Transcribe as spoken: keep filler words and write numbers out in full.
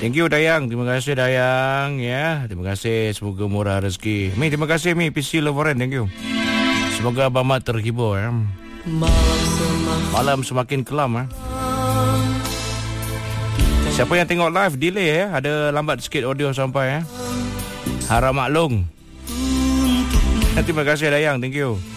Thank you Dayang. Terima kasih Dayang ya. Terima kasih. Semoga murah rezeki. Mi, terima kasih Mi. P C Loveran. Thank you. Semoga Abang Mat terhibur ya. Malam semakin kelam ya. Siapa yang tengok live delay ya. Ada lambat sikit audio sampai ya. Harap maklum. Terima kasih Dayang. Thank you.